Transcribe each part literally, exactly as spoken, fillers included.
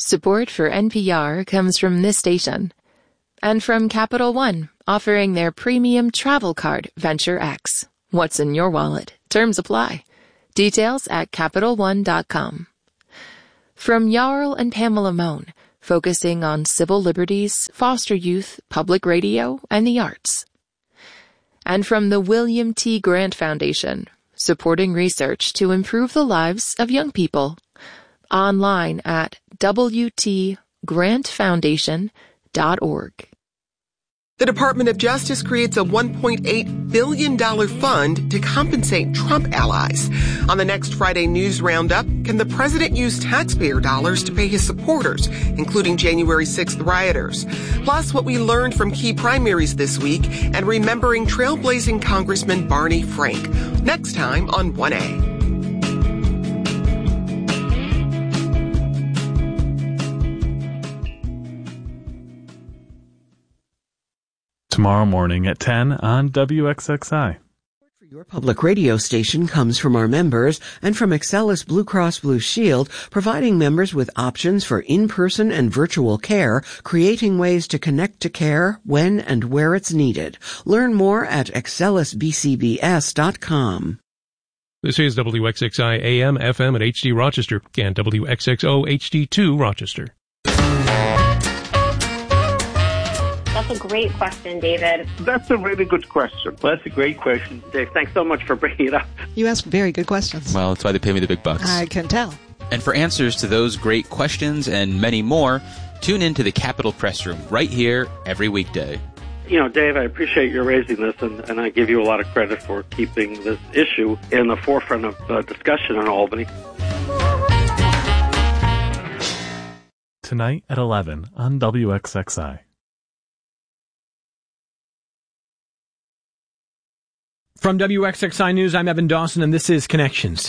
Support for N P R comes from this station. And from Capital One, offering their premium travel card, Venture X. What's in your wallet? Terms apply. Details at Capital One dot com. From Jarl and Pamela Mohn, focusing on civil liberties, foster youth, public radio, and the arts. And from the William T. Grant Foundation, supporting research to improve the lives of young people. Online at W T grant foundation dot org. The Department of Justice creates a one point eight billion dollars fund to compensate Trump allies. On the next Friday News Roundup, can the president use taxpayer dollars to pay his supporters, including January sixth rioters? Plus, what we learned from key primaries this week and remembering trailblazing Congressman Barney Frank. Next time on one A. Tomorrow morning at ten on W X X I. Your public radio station comes from our members and from Excelis Blue Cross Blue Shield, providing members with options for in-person and virtual care, creating ways to connect to care when and where it's needed. Learn more at excelis b c b s dot com. This is W X X I A M, F M at H D Rochester and W X X O H D two Rochester. That's a great question, David. That's a really good question. Well, that's a great question. Dave, thanks so much for bringing it up. You ask very good questions. Well, that's why they pay me the big bucks. I can tell. And for answers to those great questions and many more, tune in to the Capitol Press Room right here every weekday. You know, Dave, I appreciate you raising this, and, and I give you a lot of credit for keeping this issue in the forefront of uh, discussion in Albany. Tonight at eleven on W X X I. From W X X I News, I'm Evan Dawson, and this is Connections.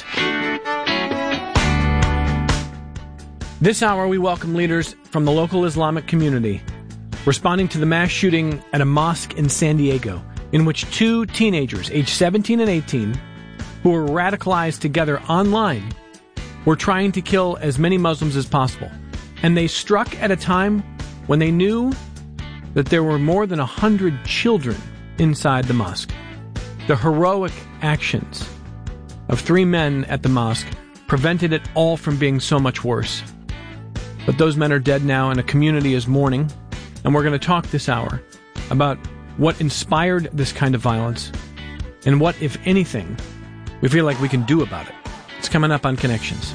This hour, we welcome leaders from the local Islamic community, responding to the mass shooting at a mosque in San Diego, in which two teenagers, aged seventeen and eighteen, who were radicalized together online, were trying to kill as many Muslims as possible. And they struck at a time when they knew that there were more than a hundred children inside the mosque. The heroic actions of three men at the mosque prevented it all from being so much worse. But those men are dead now, and a community is mourning. And we're going to talk this hour about what inspired this kind of violence and what, if anything, we feel like we can do about it. It's coming up on Connections.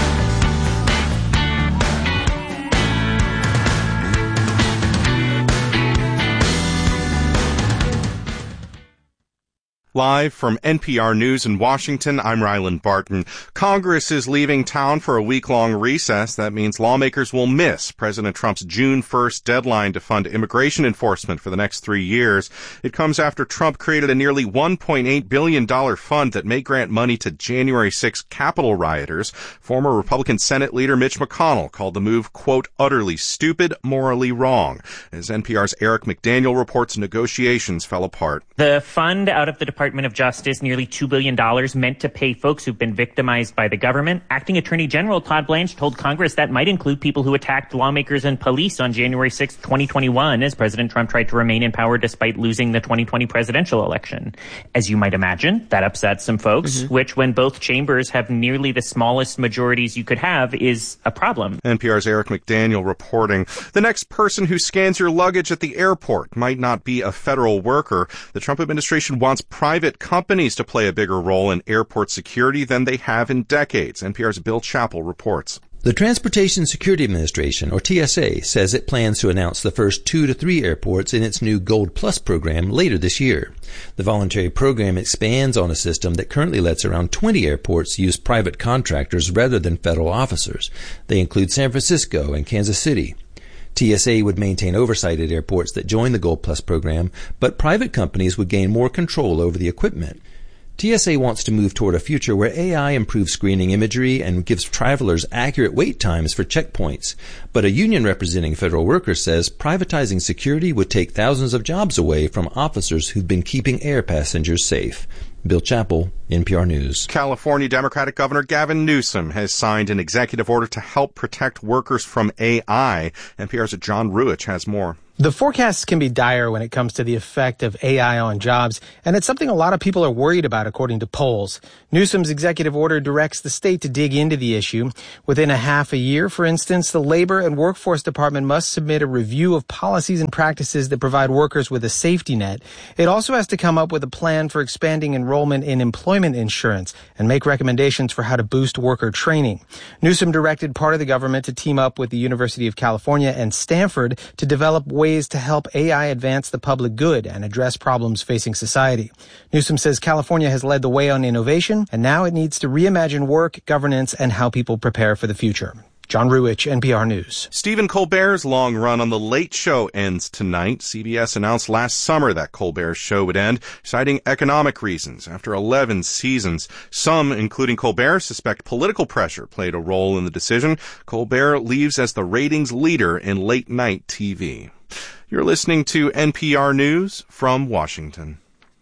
Live from N P R News in Washington, I'm Ryland Barton. Congress is leaving town for a week-long recess. That means lawmakers will miss President Trump's June first deadline to fund immigration enforcement for the next three years. It comes after Trump created a nearly one point eight billion dollars fund that may grant money to January sixth Capitol rioters. Former Republican Senate leader Mitch McConnell called the move, quote, utterly stupid, morally wrong. As N P R's Eric McDaniel reports, negotiations fell apart. The fund out of the Department of Justice, nearly two billion dollars, meant to pay folks who've been victimized by the government. Acting Attorney General Todd Blanche told Congress that might include people who attacked lawmakers and police on January sixth, twenty twenty-one, as President Trump tried to remain in power despite losing the twenty twenty presidential election. As you might imagine, that upset some folks, mm-hmm. which, when both chambers have nearly the smallest majorities you could have, is a problem. N P R's Eric McDaniel reporting. The next person who scans your luggage at the airport might not be a federal worker. The Trump administration wants private companies to play a bigger role in airport security than they have in decades. N P R's Bill Chappell reports. The Transportation Security Administration, or T S A, says it plans to announce the first two to three airports in its new Gold Plus program later this year. The voluntary program expands on a system that currently lets around twenty airports use private contractors rather than federal officers. They include San Francisco and Kansas City. T S A would maintain oversight at airports that join the Gold Plus program, but private companies would gain more control over the equipment. T S A wants to move toward a future where A I improves screening imagery and gives travelers accurate wait times for checkpoints. But a union representing federal workers says privatizing security would take thousands of jobs away from officers who've been keeping air passengers safe. Bill Chappell, N P R News. California Democratic Governor Gavin Newsom has signed an executive order to help protect workers from A I. N P R's John Ruich has more. The forecasts can be dire when it comes to the effect of A I on jobs, and it's something a lot of people are worried about, according to polls. Newsom's executive order directs the state to dig into the issue. Within a half a year, for instance, the Labor and Workforce Department must submit a review of policies and practices that provide workers with a safety net. It also has to come up with a plan for expanding enrollment in employment insurance and make recommendations for how to boost worker training. Newsom directed part of the government to team up with the University of California and Stanford to develop ways to help A I advance the public good and address problems facing society. Newsom says California has led the way on innovation, and now it needs to reimagine work, governance, and how people prepare for the future. John Ruich, N P R News. Stephen Colbert's long run on The Late Show ends tonight. C B S announced last summer that Colbert's show would end, citing economic reasons. After eleven seasons, some, including Colbert, suspect political pressure played a role in the decision. Colbert leaves as the ratings leader in late-night T V. You're listening to N P R News from Washington.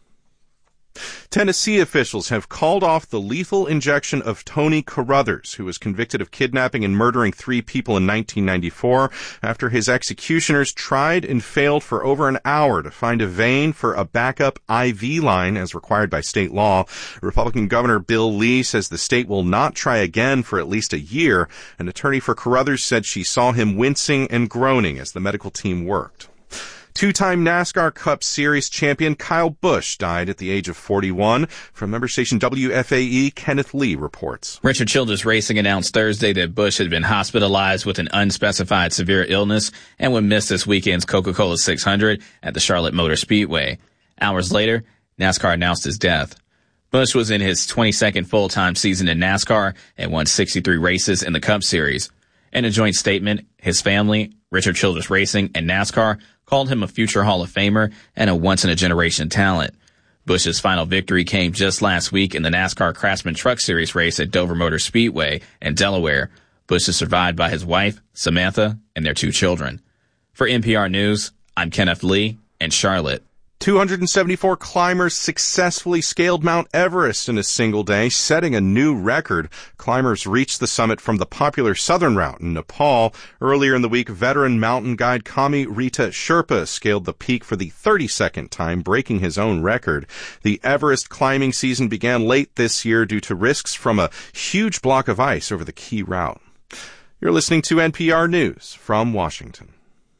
Tennessee officials have called off the lethal injection of Tony Carruthers, who was convicted of kidnapping and murdering three people in nineteen ninety-four, after his executioners tried and failed for over an hour to find a vein for a backup I V line as required by state law. Republican Governor Bill Lee says the state will not try again for at least a year. An attorney for Carruthers said she saw him wincing and groaning as the medical team worked. Two-time NASCAR Cup Series champion Kyle Busch died at the age of forty-one. From member station W F A E, Kenneth Lee reports. Richard Childress Racing announced Thursday that Busch had been hospitalized with an unspecified severe illness and would miss this weekend's Coca-Cola six hundred at the Charlotte Motor Speedway. Hours later, NASCAR announced his death. Busch was in his twenty-second full-time season in NASCAR and won sixty-three races in the Cup Series. In a joint statement, his family, Richard Childress Racing, and NASCAR called him a future Hall of Famer and a once-in-a-generation talent. Busch's final victory came just last week in the NASCAR Craftsman Truck Series race at Dover Motor Speedway in Delaware. Busch is survived by his wife, Samantha, and their two children. For N P R News, I'm Kenneth Lee in Charlotte. two hundred seventy-four climbers successfully scaled Mount Everest in a single day, setting a new record. Climbers reached the summit from the popular southern route in Nepal. Earlier in the week, veteran mountain guide Kami Rita Sherpa scaled the peak for the thirty-second time, breaking his own record. The Everest climbing season began late this year due to risks from a huge block of ice over the key route. You're listening to N P R News from Washington.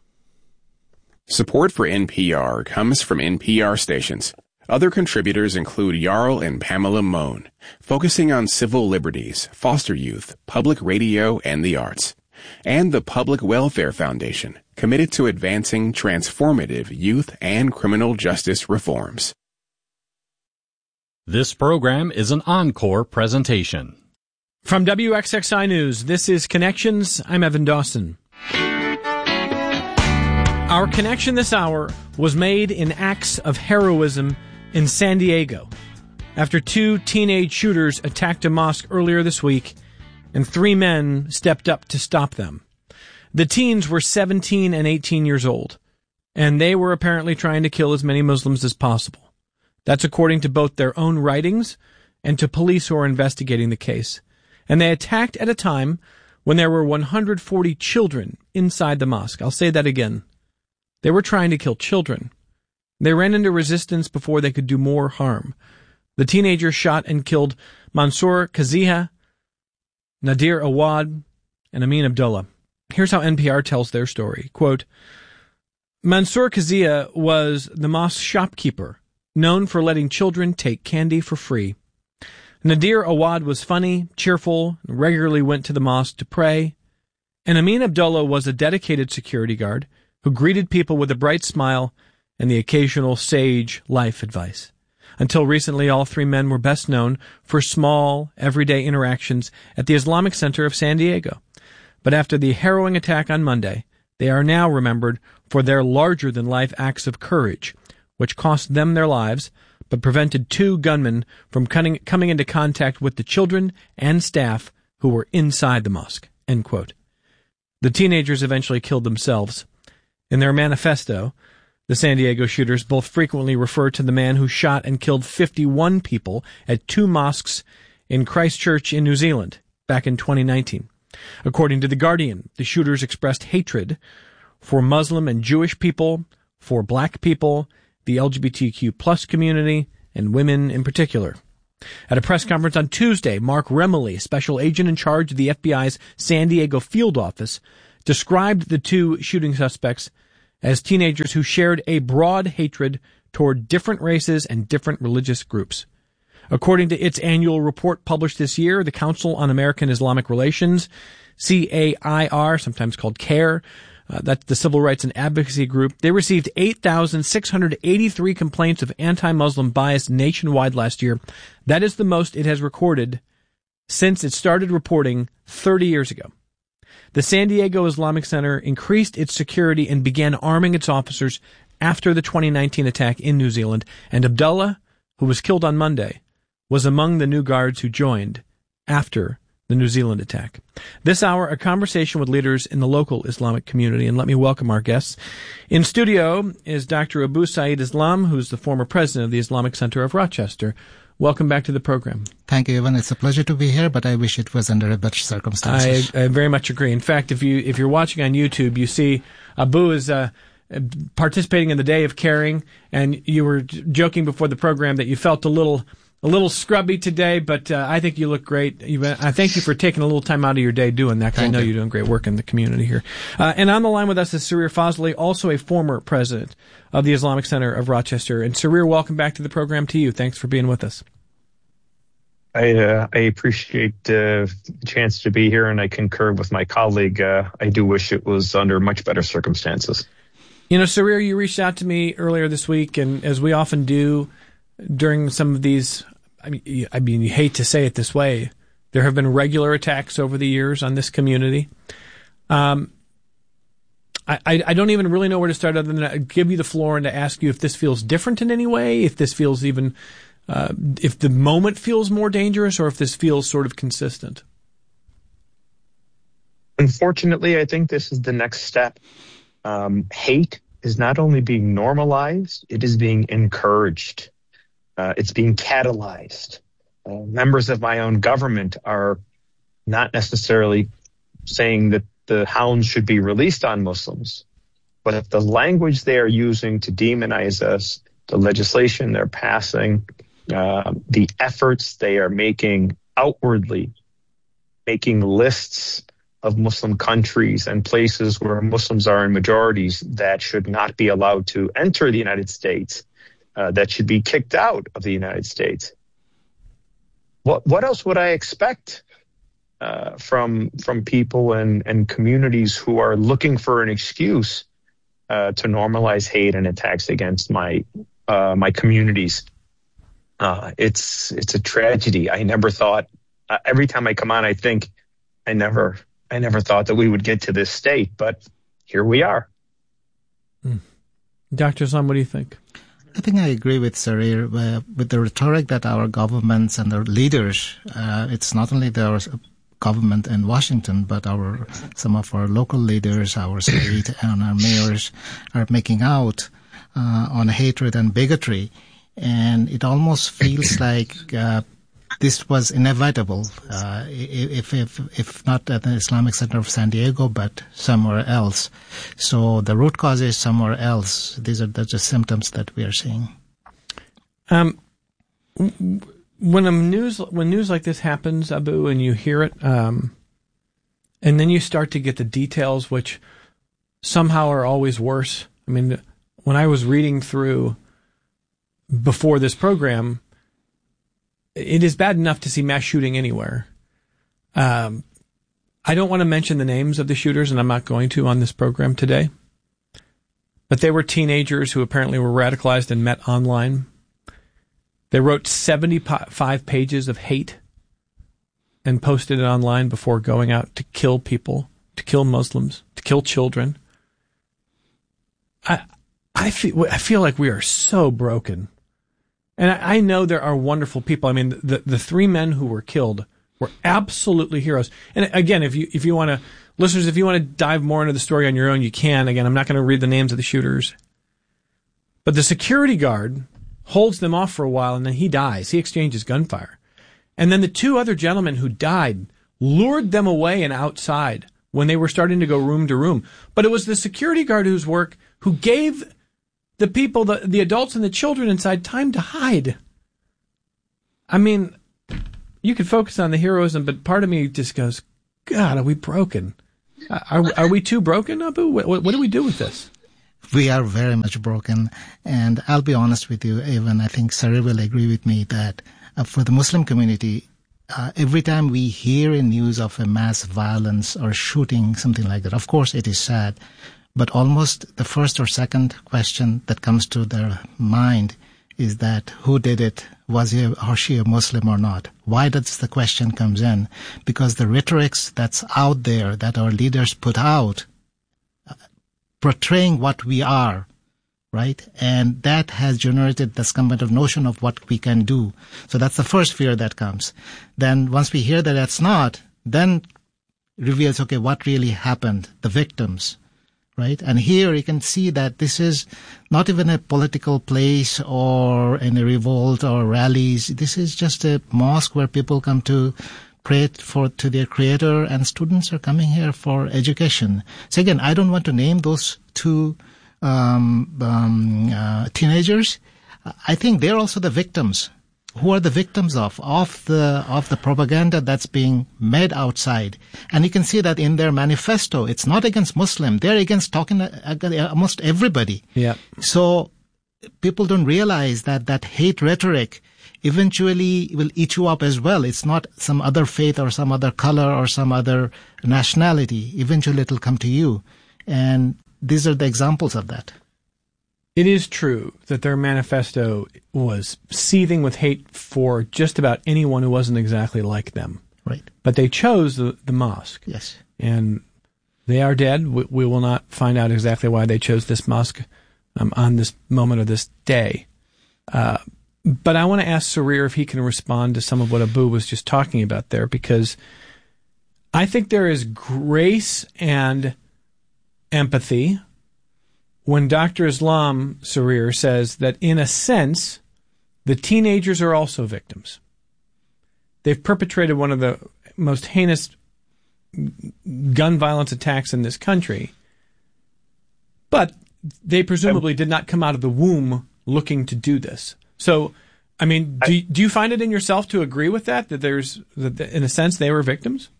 Support for N P R comes from N P R stations. Other contributors include Jarl and Pamela Mohn, focusing on civil liberties, foster youth, public radio, and the arts. And the Public Welfare Foundation, committed to advancing transformative youth and criminal justice reforms. This program is an encore presentation. From W X X I News, this is Connections. I'm Evan Dawson. Our connection this hour was made in acts of heroism in San Diego after two teenage shooters attacked a mosque earlier this week and three men stepped up to stop them. The teens were seventeen and eighteen years old, and they were apparently trying to kill as many Muslims as possible. That's according to both their own writings and to police who are investigating the case. And they attacked at a time when there were one hundred forty children inside the mosque. I'll say that again. They were trying to kill children. They ran into resistance before they could do more harm. The teenagers shot and killed Mansour Kaziha, Nadir Awad, and Amin Abdullah. Here's how N P R tells their story. Quote, Mansour Kaziha was the mosque shopkeeper, known for letting children take candy for free. Nadir Awad was funny, cheerful, and regularly went to the mosque to pray. And Amin Abdullah was a dedicated security guard who greeted people with a bright smile and the occasional sage life advice. Until recently, all three men were best known for small, everyday interactions at the Islamic Center of San Diego. But after the harrowing attack on Monday, they are now remembered for their larger-than-life acts of courage, which cost them their lives, but prevented two gunmen from coming into contact with the children and staff who were inside the mosque. End quote. The teenagers eventually killed themselves. In their manifesto, The San Diego shooters both frequently refer to the man who shot and killed fifty-one people at two mosques in Christchurch in New Zealand back in twenty nineteen. According to The Guardian, the shooters expressed hatred for Muslim and Jewish people, for black people, the L G B T Q plus community, and women in particular. At a press conference on Tuesday, Mark Remley, special agent in charge of the F B I's San Diego field office, described the two shooting suspects as teenagers who shared a broad hatred toward different races and different religious groups. According to its annual report published this year, the Council on American Islamic Relations, C A I R, sometimes called CARE, uh, that's the civil rights and advocacy group, they received eight thousand six hundred eighty-three complaints of anti-Muslim bias nationwide last year. That is the most it has recorded since it started reporting thirty years ago. The San Diego Islamic Center increased its security and began arming its officers after the twenty nineteen attack in New Zealand, and Abdullah, who was killed on Monday, was among the new guards who joined after the New Zealand attack. This hour, a conversation with leaders in the local Islamic community, and let me welcome our guests. In studio is Doctor Abu Saeed Islam, who's the former president of the Islamic Center of Rochester. Welcome back to the program. Thank you, Evan. It's a pleasure to be here, but I wish it was under better circumstances. I, I very much agree. In fact, if you if you're watching on YouTube, you see Abu is uh, participating in the Day of Caring, and you were joking before the program that you felt a little a little scrubby today, but uh, I think you look great. You, I thank you for taking a little time out of your day doing that, because I know you. you're doing great work in the community here. Uh, and on the line with us is Sarir Fazli, also a former president of the Islamic Center of Rochester. And Sarir, welcome back to the program to you. Thanks for being with us. I, uh, I appreciate uh, the chance to be here, and I concur with my colleague. Uh, I do wish it was under much better circumstances. You know, Sarir, you reached out to me earlier this week, and as we often do during some of these, I mean, you, I mean, you hate to say it this way, there have been regular attacks over the years on this community. Um, I, I, I don't even really know where to start other than to give you the floor and to ask you if this feels different in any way, if this feels even... Uh, if the moment feels more dangerous, or if this feels sort of consistent? Unfortunately, I think this is the next step. Um, hate is not only being normalized, it is being encouraged. Uh, it's being catalyzed. Uh, members of my own government are not necessarily saying that the hounds should be released on Muslims, but if the language they are using to demonize us, the legislation they're passing, Uh, the efforts they are making outwardly, making lists of Muslim countries and places where Muslims are in majorities that should not be allowed to enter the United States, uh, that should be kicked out of the United States. What what else would I expect uh, from from people and, and communities who are looking for an excuse uh, to normalize hate and attacks against my uh, my communities? Uh, it's it's a tragedy. I never thought. Uh, every time I come on, I think I never I never thought that we would get to this state, but here we are. Mm. Doctor Islam, what do you think? I think I agree with Sarir uh, with the rhetoric that our governments and their leaders. Uh, it's not only their government in Washington, but our some of our local leaders, our state and our mayors are making out uh, on hatred and bigotry. And it almost feels like uh, this was inevitable, uh, if, if if not at the Islamic Center of San Diego, but somewhere else. So the root cause is somewhere else. These are the just symptoms that we are seeing. Um, when a news when news like this happens, Abu, and you hear it, um, and then you start to get the details, which somehow are always worse. I mean, when I was reading through before this program, it is bad enough to see mass shooting anywhere. Um, I don't want to mention the names of the shooters, and I'm not going to on this program today. But they were teenagers who apparently were radicalized and met online. They wrote seventy-five pages of hate and posted it online before going out to kill people, to kill Muslims, to kill children. I I feel I feel like we are so broken. And I know there are wonderful people. I mean, the the three men who were killed were absolutely heroes. And again, if you if you want to, listeners, if you want to dive more into the story on your own, you can. Again, I'm not going to read the names of the shooters. But the security guard holds them off for a while, and then he dies. He exchanges gunfire. And then the two other gentlemen who died lured them away and outside when they were starting to go room to room. But it was the security guard whose work who gave the people, the, the adults and the children inside, time to hide. I mean, you could focus on the heroism, but part of me just goes, God, are we broken? Are, are we too broken, Abu? What, what, what do we do with this? We are very much broken. And I'll be honest with you, Evan, I think Sarir will agree with me that uh, for the Muslim community, uh, every time we hear a news of a mass violence or shooting, something like that, of course it is sad, but almost the first or second question that comes to their mind is that who did it? Was he or she a Muslim or not? Why does the question comes in? Because the rhetorics that's out there that our leaders put out, uh, portraying what we are, right? And that has generated this kind of notion of what we can do. So that's the first fear that comes. Then once we hear that that's not, then reveals, okay, what really happened? The victims. Right? And here you can see that this is not even a political place or in a revolt or rallies. This is just a mosque where people come to pray for to their creator, and students are coming here for education. So again, I don't want to name those two um, um, uh, teenagers. I think they're also the victims. Who are the victims of of the of the propaganda that's being made outside? And you can see that in their manifesto. It's not against Muslim. They're against talking uh, almost everybody. Yeah. So people don't realize that that hate rhetoric eventually will eat you up as well. It's not some other faith or some other color or some other nationality. Eventually it'll come to you. And these are the examples of that. It is true that their manifesto was seething with hate for just about anyone who wasn't exactly like them. Right. But they chose the, the mosque. Yes. And they are dead. We, we will not find out exactly why they chose this mosque um, on this moment of this day. Uh, but I want to ask Sarir if he can respond to some of what Abu was just talking about there, because I think there is grace and empathy when Doctor Islam, Sarir, says that, in a sense, the teenagers are also victims. They've perpetrated one of the most heinous gun violence attacks in this country, but they presumably did not come out of the womb looking to do this. So, I mean, do, do you find it in yourself to agree with that, that there's, that in a sense, they were victims?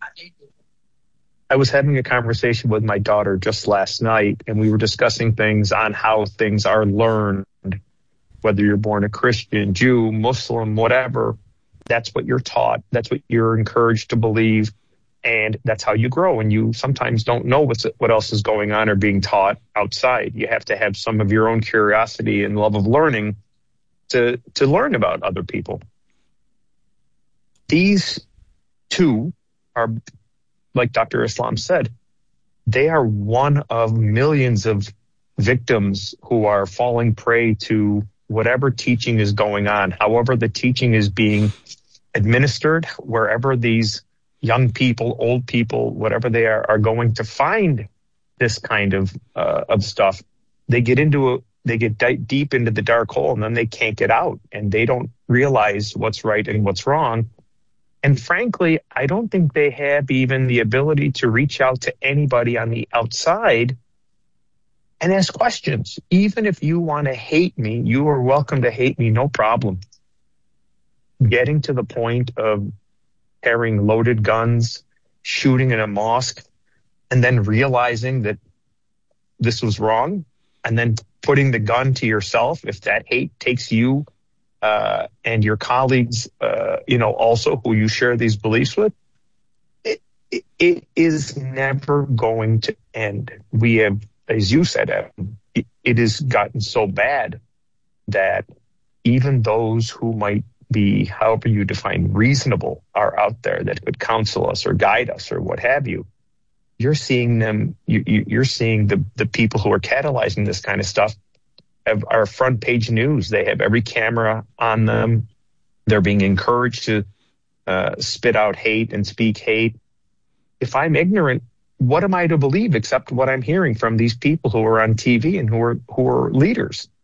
I was having a conversation with my daughter just last night, and we were discussing things on how things are learned, whether you're born a Christian, Jew, Muslim, whatever. That's what you're taught. That's what you're encouraged to believe. And that's how you grow. And you sometimes don't know what's, what else is going on or being taught outside. You have to have some of your own curiosity and love of learning to, to learn about other people. These two are, like Doctor Islam said, they are one of millions of victims who are falling prey to whatever teaching is going on, however the teaching is being administered, wherever these young people, old people, whatever they are, are going to find this kind of uh, of stuff. They get into a, they get di- deep into the dark hole, and then they can't get out, and they don't realize what's right and what's wrong. And frankly, I don't think they have even the ability to reach out to anybody on the outside and ask questions. Even if you want to hate me, you are welcome to hate me, no problem. Getting to the point of carrying loaded guns, shooting in a mosque, and then realizing that this was wrong, and then putting the gun to yourself if that hate takes you uh, and your colleagues, uh, you know, also who you share these beliefs with, it, it, it is never going to end. We have, as you said, Evan, it, it has gotten so bad that even those who might be, however you define reasonable, are out there that could counsel us or guide us or what have you. You're seeing them, you, you, you're seeing the, the people who are catalyzing this kind of stuff have our front page news. They have every camera on them. They're being encouraged to uh, spit out hate and speak hate. If I'm ignorant, what am I to believe except what I'm hearing from these people who are on T V and who are who are leaders?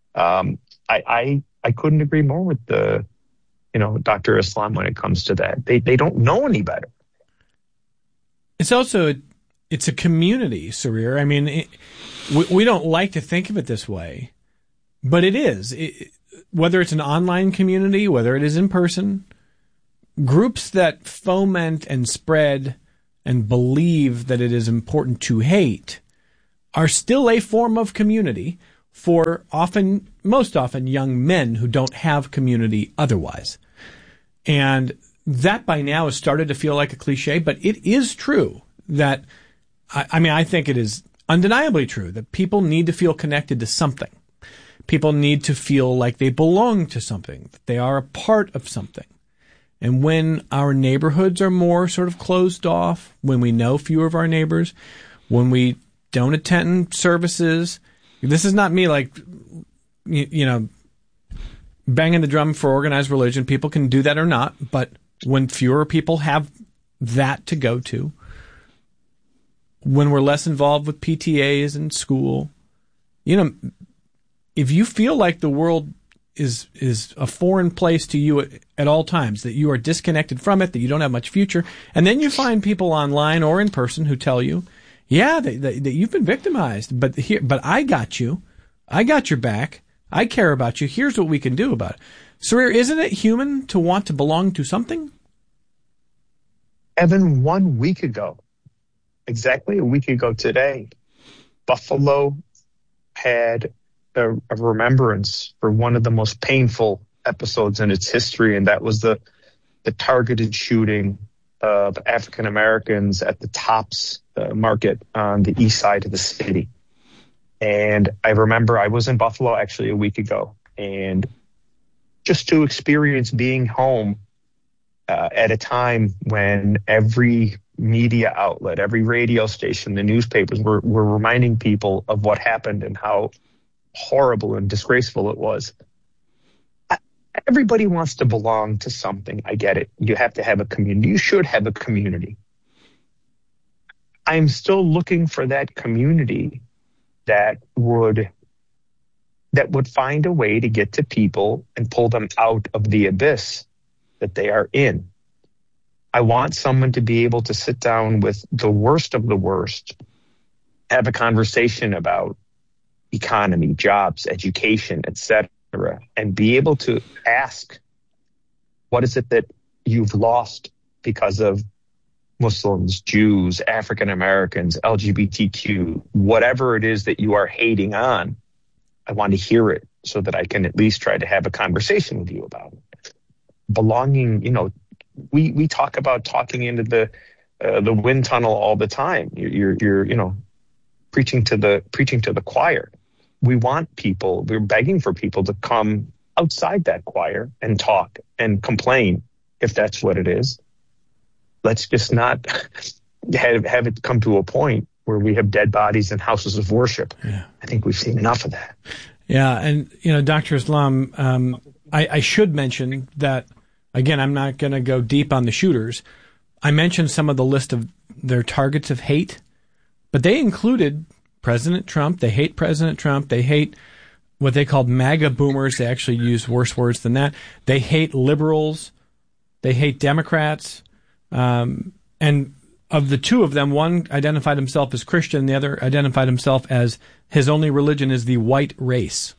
Um, I, I I couldn't agree more with the, you know, Doctor Islam when it comes to that. They they don't know any better. It's also it's a community, Sarir. I mean, it, we, we don't like to think of it this way, but it is. It, whether it's an online community, whether it is in person, groups that foment and spread and believe that it is important to hate are still a form of community for often, most often, young men who don't have community otherwise. And that by now has started to feel like a cliche, but it is true that, I, I mean, I think it is undeniably true that people need to feel connected to something. People need to feel like they belong to something, that they are a part of something. And when our neighborhoods are more sort of closed off, when we know fewer of our neighbors, when we don't attend services, this is not me like, you, you know, banging the drum for organized religion. People can do that or not, but when fewer people have that to go to, when we're less involved with P T As and school, you know, if you feel like the world is is a foreign place to you at, at all times, that you are disconnected from it, that you don't have much future, and then you find people online or in person who tell you, yeah, that, that, that you've been victimized, but here, but I got you. I got your back. I care about you. Here's what we can do about it. Sarir, isn't it human to want to belong to something? Evan, one week ago, exactly a week ago today, Buffalo had a, a remembrance for one of the most painful episodes in its history, and that was the the targeted shooting of African Americans at the Tops uh, Market on the east side of the city. And I remember I was in Buffalo actually a week ago, and just to experience being home uh, at a time when every media outlet, every radio station, the newspapers were, were reminding people of what happened and how horrible and disgraceful it was. I, everybody wants to belong to something. I get it. You have to have a community. You should have a community. I'm still looking for that community that would that would find a way to get to people and pull them out of the abyss that they are in. I want someone to be able to sit down with the worst of the worst, have a conversation about economy, jobs, education, et cetera, and be able to ask, what is it that you've lost because of Muslims, Jews, African Americans, L G B T Q, whatever it is that you are hating on? I want to hear it so that I can at least try to have a conversation with you about it. Belonging, you know, we, we talk about talking into the uh, the wind tunnel all the time. You're, you're, you're, you know, preaching to the preaching to the choir. We want people, we're begging for people to come outside that choir and talk and complain if that's what it is. Let's just not have, have it come to a point where we have dead bodies in houses of worship. Yeah. I think we've seen enough of that. Yeah, and, you know, Doctor Islam, um, I, I should mention that, again, I'm not going to go deep on the shooters. I mentioned some of the list of their targets of hate, but they included President Trump. They hate President Trump. They hate what they called MAGA boomers. They actually use worse words than that. They hate liberals. They hate Democrats. Um, and of the two of them, one identified himself as Christian, the other identified himself as his only religion is the white race.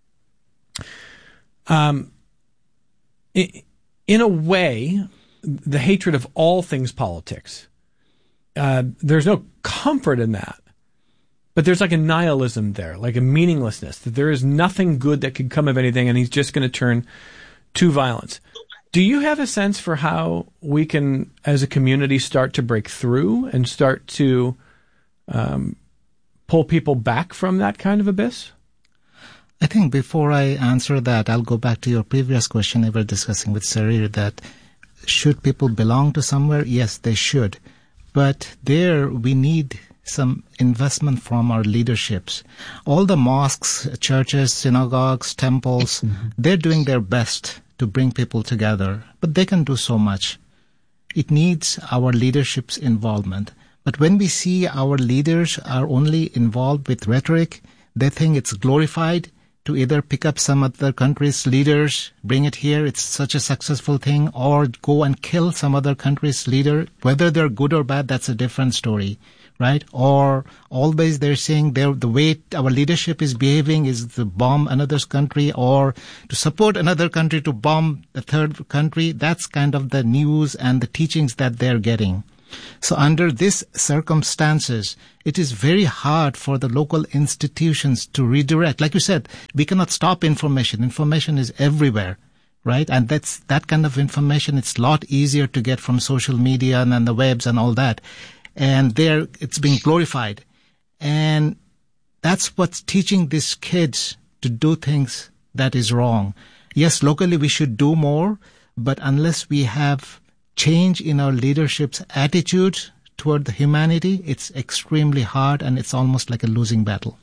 Um, in a way, the hatred of all things politics, uh, there's no comfort in that. But there's like a nihilism there, like a meaninglessness, that there is nothing good that could come of anything, and he's just going to turn to violence. Do you have a sense for how we can, as a community, start to break through and start to um, pull people back from that kind of abyss? I think before I answer that, I'll go back to your previous question you were discussing with Sarir, that should people belong to somewhere? Yes, they should. But there we need some investment from our leaderships. All the mosques, churches, synagogues, temples, mm-hmm. they're doing their best to bring people together, but they can do so much. It needs our leadership's involvement. But when we see our leaders are only involved with rhetoric, they think it's glorified, to either pick up some other country's leaders, bring it here, it's such a successful thing, or go and kill some other country's leader. Whether they're good or bad, that's a different story, right? Or always they're saying they're, the way our leadership is behaving is to bomb another country or to support another country to bomb a third country. That's kind of the news and the teachings that they're getting. So under these circumstances, it is very hard for the local institutions to redirect. Like you said, we cannot stop information. Information is everywhere, right? And that's that kind of information. It's a lot easier to get from social media and, and the webs and all that. And there, it's being glorified. And that's what's teaching these kids to do things that is wrong. Yes, locally we should do more, but unless we have change in our leadership's attitude toward the humanity, it's extremely hard and it's almost like a losing battle.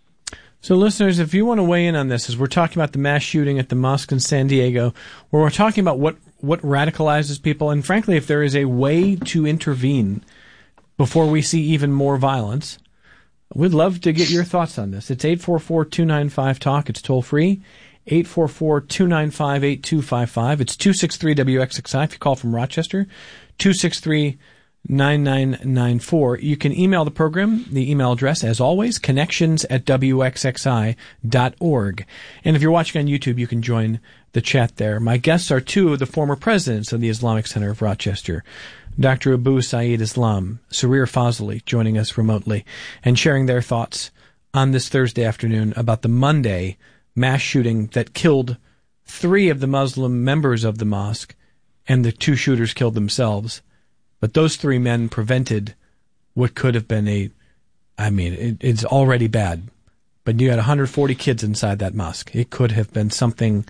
So listeners, if you want to weigh in on this, as we're talking about the mass shooting at the mosque in San Diego, where we're talking about what, what radicalizes people, and frankly, if there is a way to intervene before we see even more violence, we'd love to get your thoughts on this. It's eight four four, two nine five, talk. It's toll free. eight four four, two nine five, eight two five five. It's two six three W X X I if you call from Rochester, two six three, nine nine nine four. You can email the program, the email address, as always, connections at W X X I dot org. And if you're watching on YouTube, you can join the chat there. My guests are two of the former presidents of the Islamic Center of Rochester, Doctor Abu Saeed Islam, Sarir Fazli, joining us remotely and sharing their thoughts on this Thursday afternoon about the Monday mass shooting that killed three of the Muslim members of the mosque, and the two shooters killed themselves. But those three men prevented what could have been a, I mean, it, it's already bad. But you had one hundred forty kids inside that mosque. It could have been something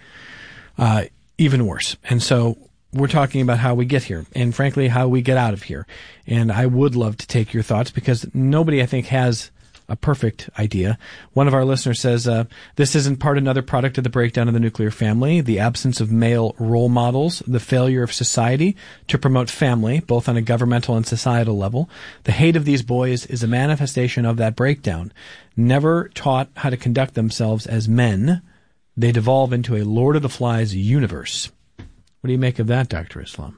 uh, even worse. And so we're talking about how we get here, and frankly, how we get out of here. And I would love to take your thoughts, because nobody, I think, has a perfect idea. One of our listeners says, uh, this isn't part another product of the breakdown of the nuclear family, the absence of male role models, the failure of society to promote family, both on a governmental and societal level. The hate of these boys is a manifestation of that breakdown. Never taught how to conduct themselves as men, they devolve into a Lord of the Flies universe. What do you make of that, Doctor Islam?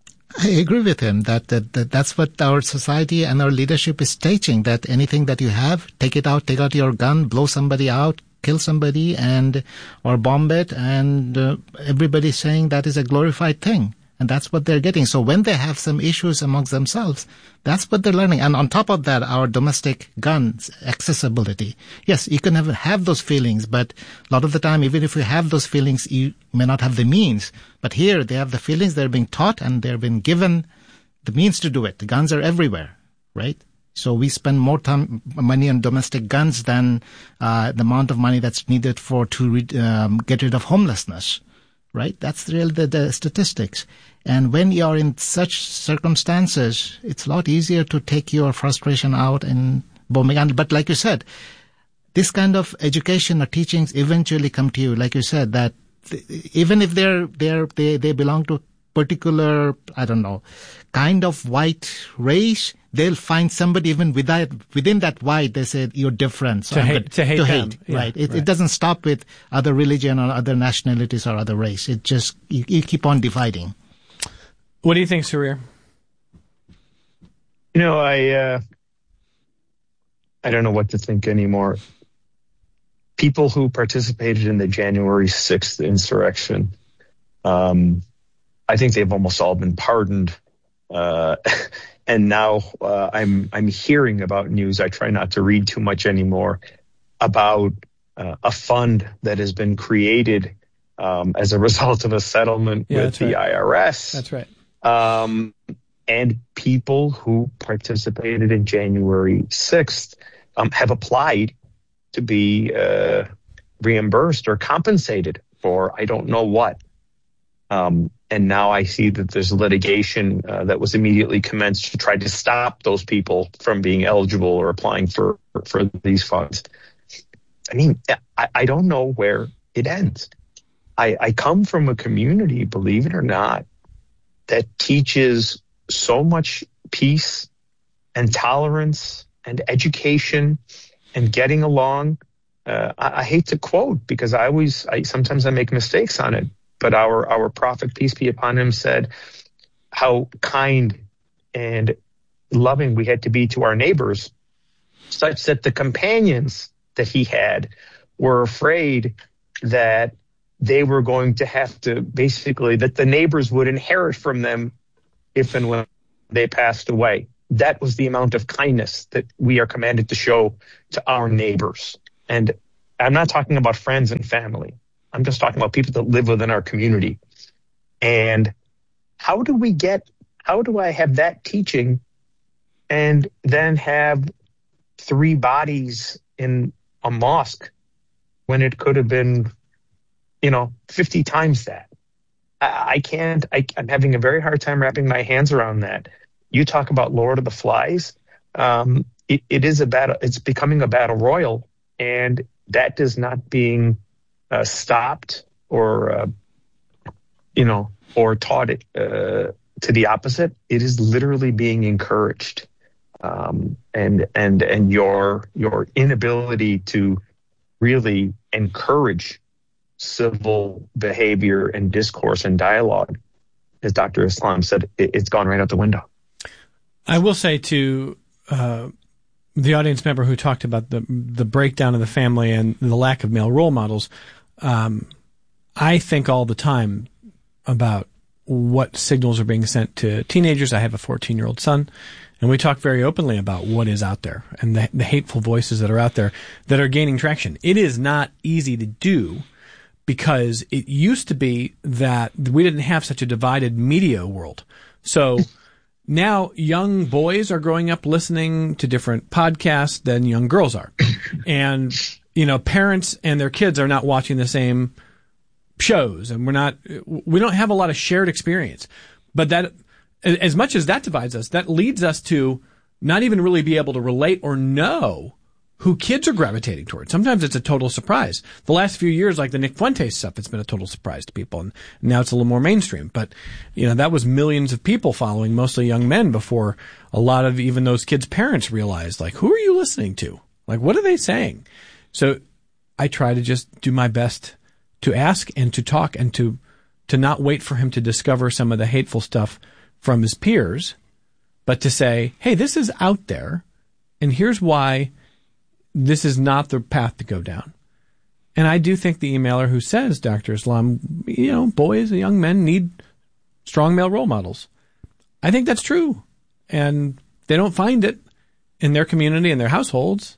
I agree with him that, that, that that's what our society and our leadership is teaching, that anything that you have, take it out, take out your gun, blow somebody out, kill somebody, and or bomb it, and uh, everybody's saying that is a glorified thing. And that's what they're getting. So when they have some issues amongst themselves, that's what they're learning. And on top of that, our domestic guns accessibility. Yes, you can have, have those feelings, but a lot of the time, even if you have those feelings, you may not have the means. But here, they have the feelings, they're being taught, and they're being given the means to do it. The guns are everywhere, right? So we spend more time, money on domestic guns than uh, the amount of money that's needed for to re- um, get rid of homelessness. Right? That's really the, the statistics. And when you are in such circumstances, it's a lot easier to take your frustration out in bombing. And, but like you said, this kind of education or teachings eventually come to you. Like you said, that even if they're, they're, they, they belong to a particular, I don't know, kind of white race, they'll find somebody even within, within that white, they say, you're different. So to, I'm hate, good, to hate, to them. hate Yeah, right. It, right. it doesn't stop with other religion or other nationalities or other race. It just, you, you keep on dividing. What do you think, Sarir? You know, I, uh, I don't know what to think anymore. People who participated in the January sixth insurrection, um, I think they've almost all been pardoned. Uh, and now uh, I'm I'm hearing about news. I try not to read too much anymore about uh, a fund that has been created um, as a result of a settlement yeah, with the right. I R S. That's right. Um, and people who participated in January sixth um, have applied to be uh, reimbursed or compensated for I don't know what. Um, and now I see that there's litigation uh, that was immediately commenced to try to stop those people from being eligible or applying for, for these funds. I mean, I, I don't know where it ends. I, I come from a community, believe it or not, that teaches so much peace and tolerance and education and getting along. uh, I, I hate to quote because I always, I, sometimes I make mistakes on it, but our, our prophet, peace be upon him, said how kind and loving we had to be to our neighbors, such that the companions that he had were afraid that they were going to have to basically, that the neighbors would inherit from them if and when they passed away. That was the amount of kindness that we are commanded to show to our neighbors. And I'm not talking about friends and family. I'm just talking about people that live within our community. And how do we get, how do I have that teaching and then have three bodies in a mosque when it could have been, you know, fifty times that? I, I can't, I, I'm having a very hard time wrapping my hands around that. You talk about Lord of the Flies. Um, it, it is a battle. It's becoming a battle royal, and that is not being uh, stopped or, uh, you know, or taught it uh, to the opposite. It is literally being encouraged, um, and and and your your inability to really encourage civil behavior and discourse and dialogue, as Doctor Islam said, it, it's gone right out the window. I will say to uh, the audience member who talked about the the breakdown of the family and the lack of male role models, um, I think all the time about what signals are being sent to teenagers. I have a fourteen-year-old son, and we talk very openly about what is out there and the, the hateful voices that are out there that are gaining traction. It is not easy to do because it used to be that we didn't have such a divided media world. So now young boys are growing up listening to different podcasts than young girls are. And, you know, parents and their kids are not watching the same shows, and we're not, we don't have a lot of shared experience. But that, as much as that divides us, that leads us to not even really be able to relate or know who kids are gravitating towards. Sometimes it's a total surprise. The last few years, like the Nick Fuentes stuff, it's been a total surprise to people, and now it's a little more mainstream. But, you know, that was millions of people following, mostly young men, before a lot of even those kids' parents realized, like, who are you listening to? Like, what are they saying? So I try to just do my best to ask and to talk and to to not wait for him to discover some of the hateful stuff from his peers, but to say, hey, this is out there, and here's why this is not the path to go down. And I do think the emailer who says, Doctor Islam, you know, boys and young men need strong male role models. I think that's true. And they don't find it in their community, in their households,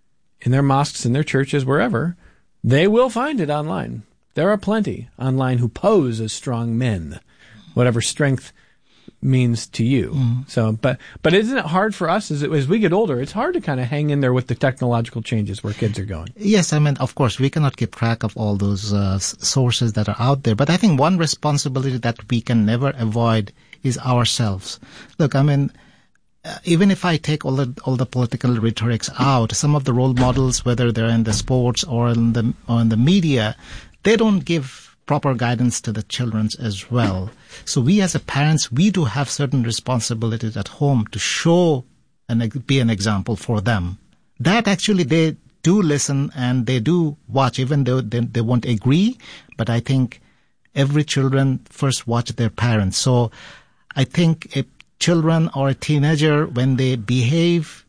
in their mosques, in their churches, wherever. They will find it online. There are plenty online who pose as strong men, whatever strength means to you. Mm-hmm. So, but but isn't it hard for us as as we get older? It's hard to kind of hang in there with the technological changes where kids are going. Yes, I mean, of course, we cannot keep track of all those uh, sources that are out there. But I think one responsibility that we can never avoid is ourselves. Look, I mean, uh, even if I take all the all the political rhetorics out, some of the role models, whether they're in the sports or in the or in the media, they don't give proper guidance to the children as well. So we as a parents, we do have certain responsibilities at home to show and be an example for them. That actually they do listen and they do watch, even though they, they won't agree. But I think every children first watch their parents. So I think a children or a teenager, when they behave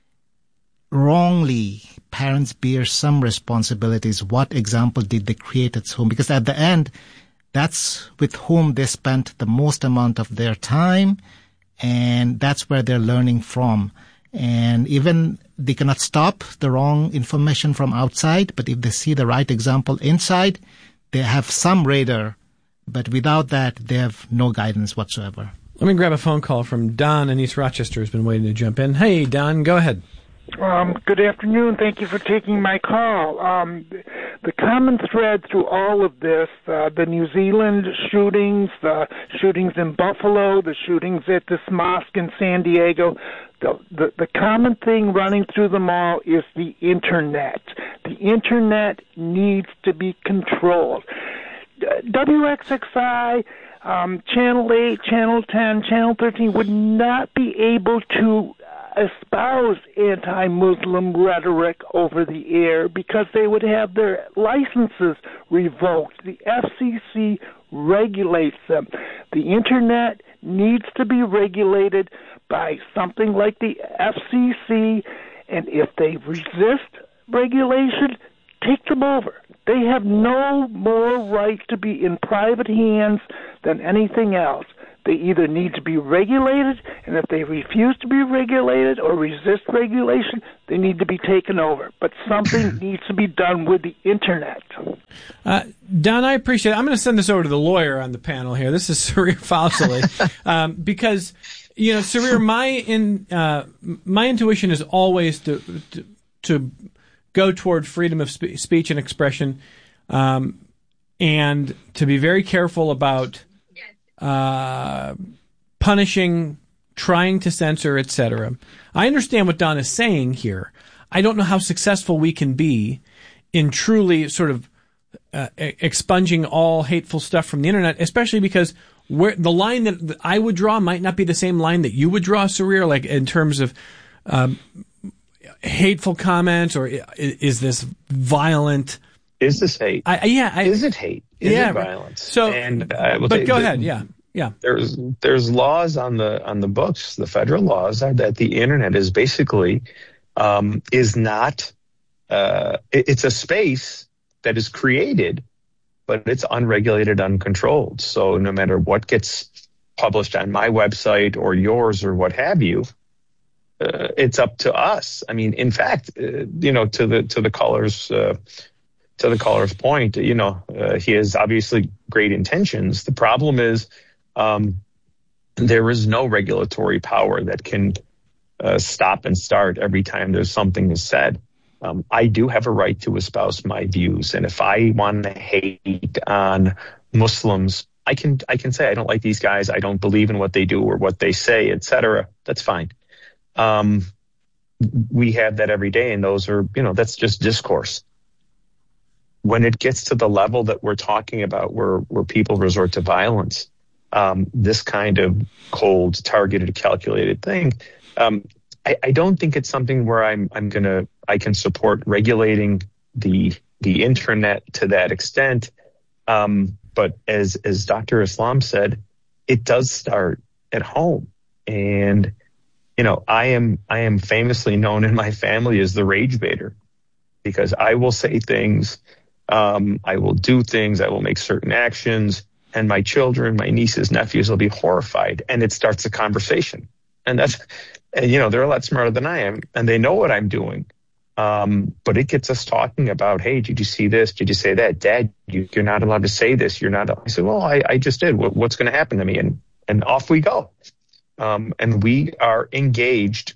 wrongly, parents bear some responsibilities. What example did they create at home? Because at the end, that's with whom they spent the most amount of their time, and that's where they're learning from. And even they cannot stop the wrong information from outside, but if they see the right example inside, they have some radar. But without that, they have no guidance whatsoever. Let me grab a phone call from Don in East Rochester, who's been waiting to jump in. Hey, Don, go ahead. Um, good afternoon. Thank you for taking my call. Um, the common thread through all of this, uh, the New Zealand shootings, the shootings in Buffalo, the shootings at this mosque in San Diego, the, the, the common thing running through them all is the Internet. The Internet needs to be controlled. W X X I, um, Channel eight, Channel ten, Channel thirteen would not be able to espouse anti-Muslim rhetoric over the air because they would have their licenses revoked. The F C C regulates them. The Internet needs to be regulated by something like the F C C, and if they resist regulation, take them over. They have no more right to be in private hands than anything else. They either need to be regulated, and if they refuse to be regulated or resist regulation, they need to be taken over. But something needs to be done with the Internet. Uh, Don, I appreciate it. I'm going to send this over to the lawyer on the panel here. This is Sarir Fauceli. um, because, you know, Sarir, my, in, uh, my intuition is always to, to, to go toward freedom of spe- speech and expression, um, and to be very careful about Uh, punishing, trying to censor, et cetera. I understand what Don is saying here. I don't know how successful we can be in truly sort of uh, expunging all hateful stuff from the Internet, especially because where the line that, that I would draw might not be the same line that you would draw, Sarir, like in terms of um, hateful comments, or is this violent? Is this hate? Uh, I, yeah. I, is it hate? Is yeah, it violence? So, and I will but go the, ahead. Yeah, yeah. There's there's laws on the on the books. The federal laws are that the Internet is basically um, is not. Uh, it, it's a space that is created, but it's unregulated, uncontrolled. So no matter what gets published on my website or yours or what have you, uh, it's up to us. I mean, in fact, uh, you know, to the to the callers. Uh, To the caller's point, you know, uh, he has obviously great intentions. The problem is um, there is no regulatory power that can uh, stop and start every time there's something is said. Um, I do have a right to espouse my views, and if I want to hate on Muslims, I can I can say I don't like these guys, I don't believe in what they do or what they say, et cetera. That's fine. Um, we have that every day, and those are, you know, that's just discourse. When it gets to the level that we're talking about, where where people resort to violence, um, this kind of cold, targeted, calculated thing, um, I, I don't think it's something where I'm I'm gonna I can support regulating the the Internet to that extent. Um, but as as Doctor Islam said, it does start at home, and you know I am I am famously known in my family as the rage baiter, because I will say things. Um, I will do things, I will make certain actions, and my children, my nieces, nephews will be horrified, and it starts a conversation. And that's, and, you know, they're a lot smarter than I am, and they know what I'm doing. Um, but it gets us talking about, hey, did you see this? Did you say that? Dad, you, you're not allowed to say this. You're not. I said, well, I, I just did. What, what's going to happen to me? And, and off we go. Um, and we are engaged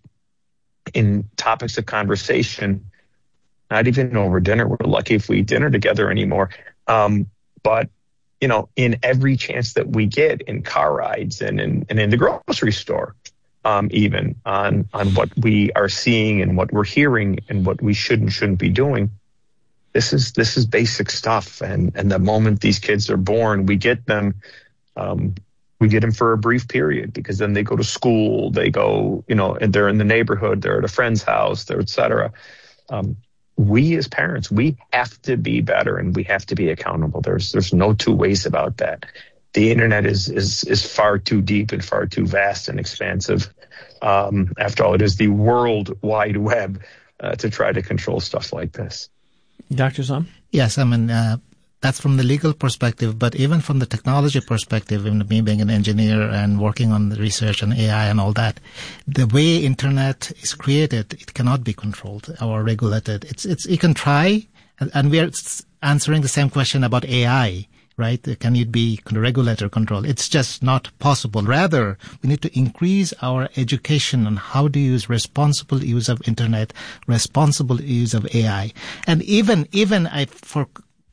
in topics of conversation. Not even over dinner. We're lucky if we eat dinner together anymore. Um, but, you know, in every chance that we get, in car rides and in, and in the grocery store, um, even on, on what we are seeing and what we're hearing and what we should and shouldn't be doing. This is, this is basic stuff. And, and the moment these kids are born, we get them, um, we get them for a brief period, because then they go to school, they go, you know, and they're in the neighborhood, they're at a friend's house, they're et cetera. Um, We as parents, we have to be better, and we have to be accountable. There's there's no two ways about that. The Internet is is is far too deep and far too vast and expansive. Um, after all, it is the World Wide Web uh, to try to control stuff like this. Doctor Islam? Yes, I mean, uh, that's from the legal perspective, but even from the technology perspective, even me being an engineer and working on the research and A I and all that, the way Internet is created, it cannot be controlled or regulated. It's, it's, you can try, and, and we are answering the same question about A I, right? Can it be regulated or controlled? It's just not possible. Rather, we need to increase our education on how to use responsible use of Internet, responsible use of A I. And even, even I, for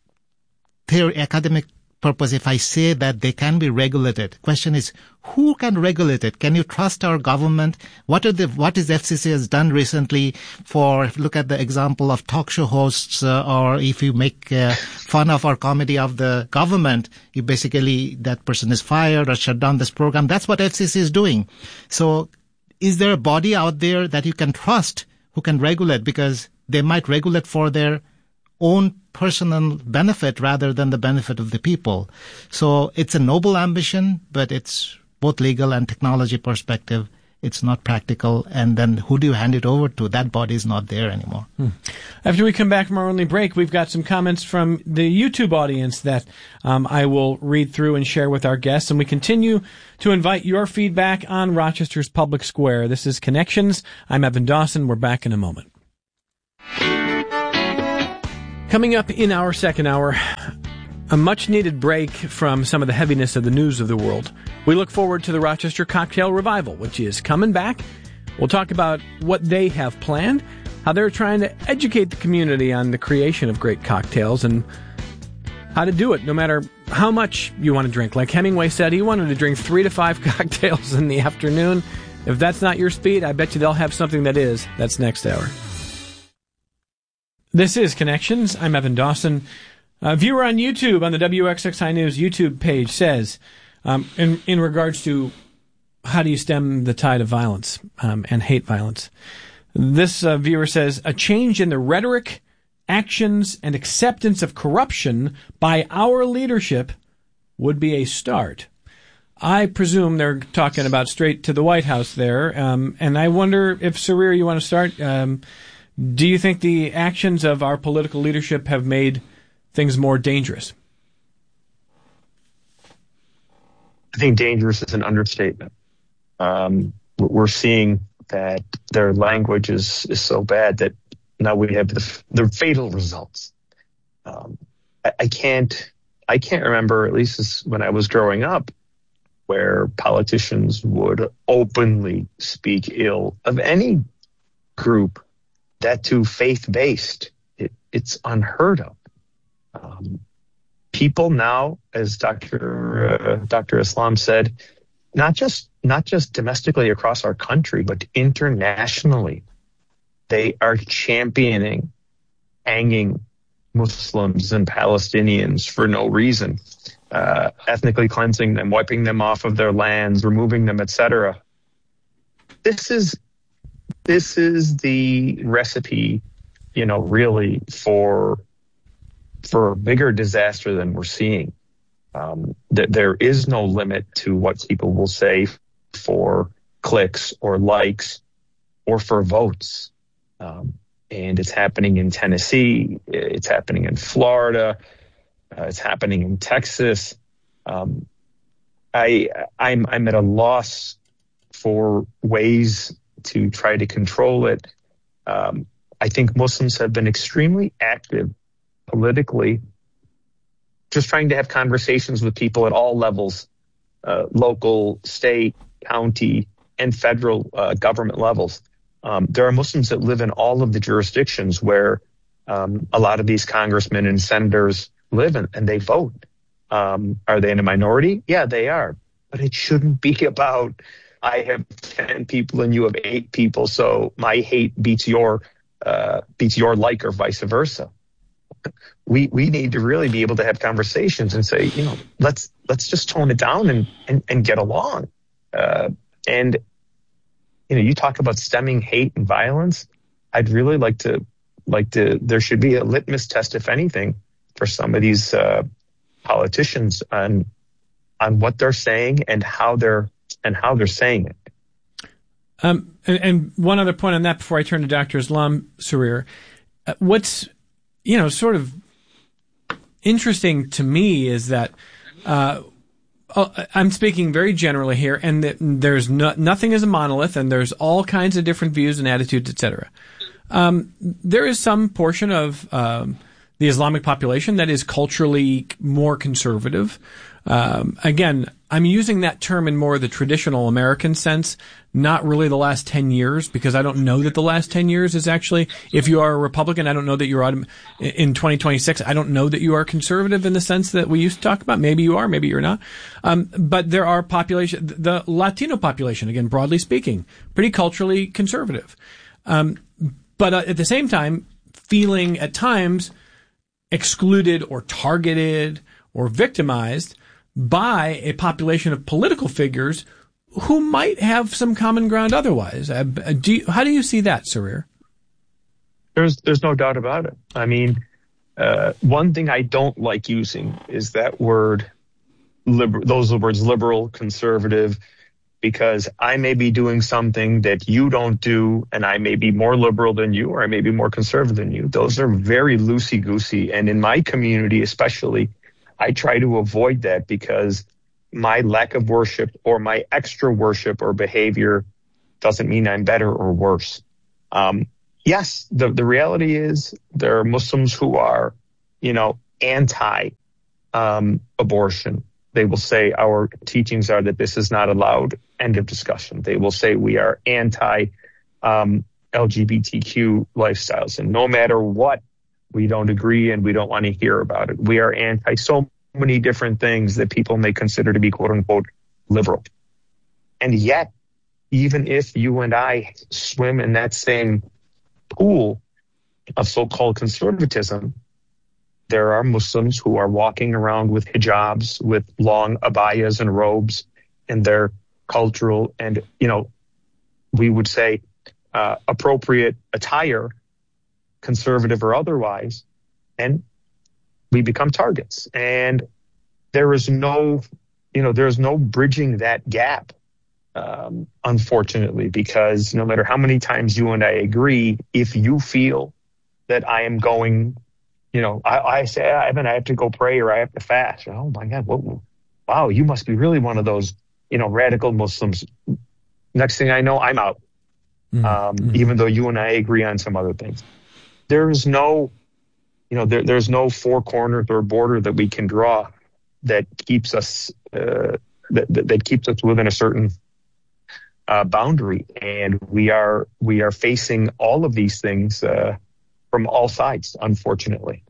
theory, academic purpose, if I say that they can be regulated, question is, who can regulate it? Can you trust our government? What are the, what is F C C has done recently for, if you look at the example of talk show hosts, uh, or if you make uh, fun of our comedy of the government, you basically, that person is fired or shut down this program. That's what F C C is doing. So is there a body out there that you can trust who can regulate? Because they might regulate for their own personal benefit rather than the benefit of the people. So it's a noble ambition, but it's both legal and technology perspective. It's not practical. And then who do you hand it over to? That body is not there anymore. Hmm. After we come back from our only break, we've got some comments from the YouTube audience that um, I will read through and share with our guests. And we continue to invite your feedback on Rochester's Public Square. This is Connections. I'm Evan Dawson. We're back in a moment. Coming up in our second hour, a much-needed break from some of the heaviness of the news of the world. We look forward to the Rochester Cocktail Revival, which is coming back. We'll talk about what they have planned, how they're trying to educate the community on the creation of great cocktails, and how to do it no matter how much you want to drink. Like Hemingway said, he wanted to drink three to five cocktails in the afternoon. If that's not your speed, I bet you they'll have something that is. That's next hour. This is Connections. I'm Evan Dawson. A viewer on YouTube, on the W X X I News YouTube page, says, um, in, in regards to how do you stem the tide of violence um, and hate violence, this uh, viewer says, a change in the rhetoric, actions, and acceptance of corruption by our leadership would be a start. I presume they're talking about straight to the White House there, um, and I wonder if, Sarir, you want to start? Um, do you think the actions of our political leadership have made things more dangerous? I think dangerous is an understatement. Um, we're seeing that their language is, is so bad that now we have the, the fatal results. Um, I, I can't, I can't remember, at least as when I was growing up, where politicians would openly speak ill of any group, that too faith-based. It, it's unheard of. Um, people now, as Doctor Uh, Doctor Islam said, not just not just domestically across our country, but internationally, they are championing hanging Muslims and Palestinians for no reason, uh, ethnically cleansing them, wiping them off of their lands, removing them, et cetera. This is this is the recipe, you know, really for. for a bigger disaster than we're seeing. Um, th- there is no limit to what people will say for clicks or likes or for votes. Um, and it's happening in Tennessee. It's happening in Florida. Uh, it's happening in Texas. Um, I, I'm, I'm at a loss for ways to try to control it. Um, I think Muslims have been extremely active politically, just trying to have conversations with people at all levels, uh, local, state, county, and federal uh, government levels. Um, there are Muslims that live in all of the jurisdictions where um, a lot of these congressmen and senators live in, and they vote. Um, are they in a minority? Yeah, they are. But it shouldn't be about, I have ten people and you have eight people, so my hate beats your uh, beats your like, or vice versa. We we need to really be able to have conversations and say, you know, let's let's just tone it down and and, and get along. Uh, and you know, you talk about stemming hate and violence. I'd really like to like to. There should be a litmus test, if anything, for some of these uh, politicians on on what they're saying and how they're and how they're saying it. Um, and, and one other point on that before I turn to Doctor Islam, Sarir, uh, what's you know, sort of interesting to me is that uh, I'm speaking very generally here, and that there's no, nothing is a monolith, and there's all kinds of different views and attitudes, et cetera. Um, there is some portion of um, the Islamic population that is culturally more conservative. Um, again, I'm using that term in more the traditional American sense, not really the last ten years, because I don't know that the last ten years is actually, if you are a Republican, I don't know that you're in twenty twenty-six, I don't know that you are conservative in the sense that we used to talk about. Maybe you are, maybe you're not. Um, but there are population, the Latino population, again, broadly speaking, pretty culturally conservative. Um, but uh, at the same time, feeling at times excluded or targeted or victimized by a population of political figures who might have some common ground otherwise. Uh, do you, how do you see that, Sarir? There's there's no doubt about it. I mean, uh, one thing I don't like using is that word, liber- those are the words liberal, conservative, because I may be doing something that you don't do, and I may be more liberal than you, or I may be more conservative than you. Those are very loosey-goosey. And in my community especially, I try to avoid that because my lack of worship or my extra worship or behavior doesn't mean I'm better or worse. Um, yes, the, the reality is there are Muslims who are, you know, anti um, abortion. They will say our teachings are that this is not allowed. End of discussion. They will say we are anti um, L G B T Q lifestyles. And no matter what, we don't agree and we don't want to hear about it. We are anti so many different things that people may consider to be quote unquote liberal. And yet, even if you and I swim in that same pool of so-called conservatism, there are Muslims who are walking around with hijabs, with long abayas and robes, and their cultural and, you know, we would say uh, appropriate attire, conservative or otherwise, and we become targets. And there is no, you know, there's no bridging that gap, um, unfortunately, because no matter how many times you and I agree, if you feel that I am going, you know, I, I say, Evan, I have to go pray or I have to fast. Oh my God, what, wow, you must be really one of those, you know, radical Muslims. Next thing I know, I'm out. Mm-hmm. Um, mm-hmm. Even though you and I agree on some other things. There is no, you know, there, there's no four corners or border that we can draw that keeps us, uh, that, that, that keeps us within a certain uh, boundary. And we are, we are facing all of these things, uh, from all sides, unfortunately.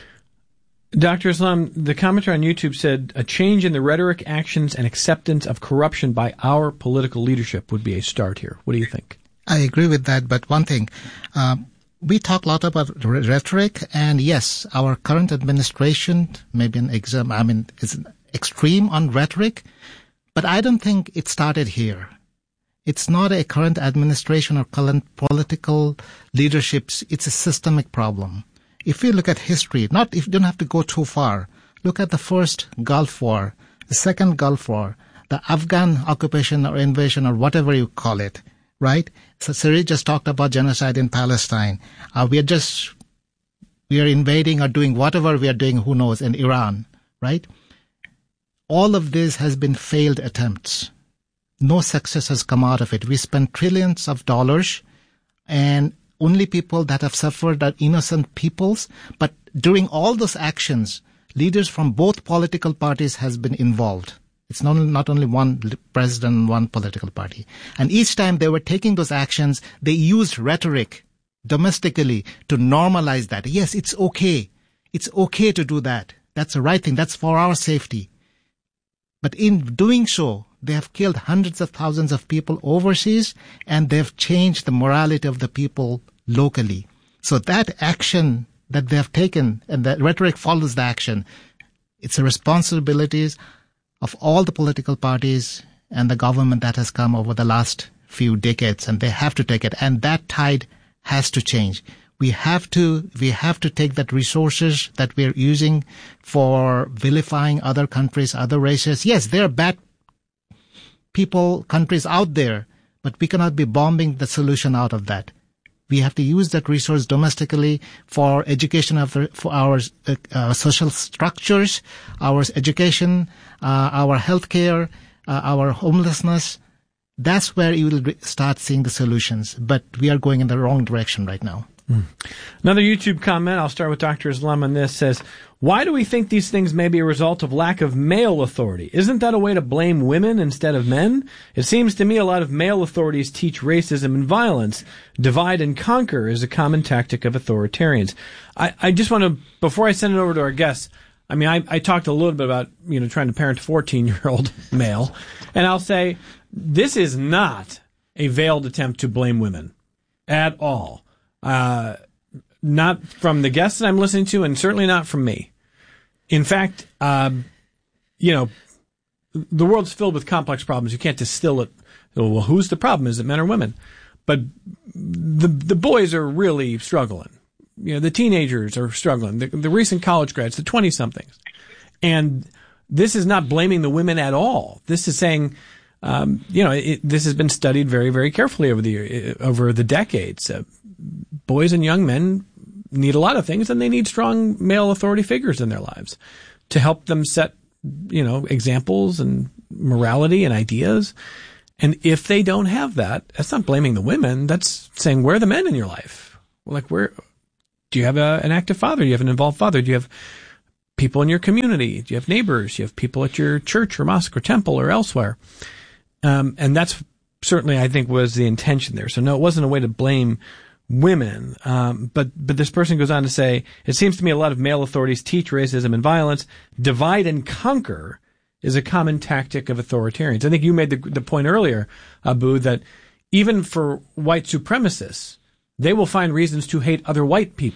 Doctor Islam, the commenter on YouTube said a change in the rhetoric, actions, and acceptance of corruption by our political leadership would be a start here. What do you think? I agree with that, but one thing, um, we talk a lot about rhetoric, and yes, our current administration, maybe an exam, I mean, is extreme on rhetoric, but I don't think it started here. It's not a current administration or current political leaderships. It's a systemic problem. If you look at history, not if you don't have to go too far, look at the first Gulf War, the second Gulf War, the Afghan occupation or invasion or whatever you call it, right? So Sarir just talked about genocide in Palestine. Uh, we are just, we are invading or doing whatever we are doing, who knows, in Iran, right? All of this has been failed attempts. No success has come out of it. We spent trillions of dollars, and only people that have suffered are innocent peoples. But during all those actions, leaders from both political parties has been involved. It's not, not only one president and one political party. And each time they were taking those actions, they used rhetoric domestically to normalize that. Yes, it's okay. It's okay to do that. That's the right thing. That's for our safety. But in doing so, they have killed hundreds of thousands of people overseas, and they've changed the morality of the people locally. So that action that they have taken, and that rhetoric follows the action, it's a responsibility of all the political parties and the government that has come over the last few decades, and they have to take it. And that tide has to change. We have to, we have to take that resources that we're using for vilifying other countries, other races. Yes, there are bad people, countries out there, but we cannot be bombing the solution out of that. We have to use that resource domestically for education of the, for our uh, uh, social structures, our education, uh, our healthcare, uh, our homelessness. That's where you will re- start seeing the solutions. But we are going in the wrong direction right now. Mm. Another YouTube comment, I'll start with Doctor Islam on this, says, why do we think these things may be a result of lack of male authority? Isn't that a way to blame women instead of men? It seems to me a lot of male authorities teach racism and violence. Divide and conquer is a common tactic of authoritarians. I, I just want to, before I send it over to our guests, I mean, I, I talked a little bit about, you know, trying to parent a fourteen-year-old male, and I'll say this is not a veiled attempt to blame women at all. Uh, not from the guests that I'm listening to, and certainly not from me. In fact, um, you know, the world's filled with complex problems. You can't distill it. Well, who's the problem? Is it men or women? But the the boys are really struggling. You know, the teenagers are struggling. The, the recent college grads, the twenty-somethings. And this is not blaming the women at all. This is saying, um, you know, it, this has been studied very, very carefully over the over the decades. Uh, boys and young men need a lot of things, and they need strong male authority figures in their lives to help them set, you know, examples and morality and ideas. And if they don't have that, that's not blaming the women. That's saying, where are the men in your life? Like, where do you have a, an active father? Do you have an involved father? Do you have people in your community? Do you have neighbors? Do you have people at your church or mosque or temple or elsewhere? Um, and that's certainly, I think, was the intention there. So no, it wasn't a way to blame women. Um, but, but this person goes on to say, it seems to me a lot of male authorities teach racism and violence. Divide and conquer is a common tactic of authoritarians. I think you made the, the point earlier, Abu, that even for white supremacists, they will find reasons to hate other white people.